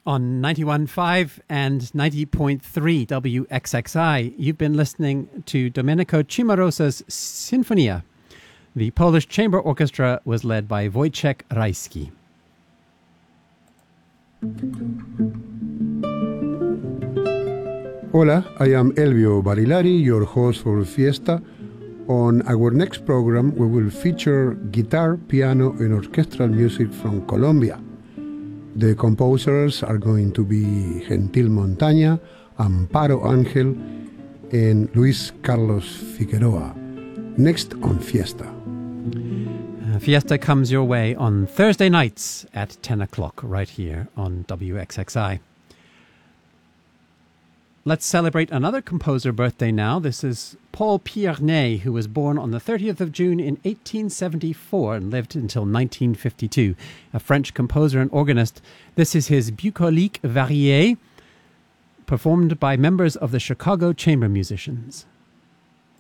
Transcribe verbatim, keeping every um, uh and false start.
On ninety-one point five and ninety point three W X X I, you've been listening to Domenico Cimarosa's Sinfonia. The Polish Chamber Orchestra was led by Wojciech Rajski. Hola, I am Elvio Barilari, your host for Fiesta. On our next program, we will feature guitar, piano, and orchestral music from Colombia. The composers are going to be Gentil Montaña, Amparo Ángel, and Luis Carlos Figueroa. Next on Fiesta. Uh, Fiesta comes your way on Thursday nights at ten o'clock right here on W X X I. Let's celebrate another composer birthday now. This is Paul Pierney, who was born on the thirtieth of June in eighteen seventy-four and lived until nineteen fifty-two. A French composer and organist. This is his Bucolique Variée, performed by members of the Chicago Chamber Musicians.